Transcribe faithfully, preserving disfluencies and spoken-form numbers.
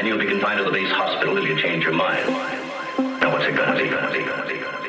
and you'll be confined to the base hospital if you change your mind. Now, what's it gonna be? Gonna be? Gonna be? Gonna be?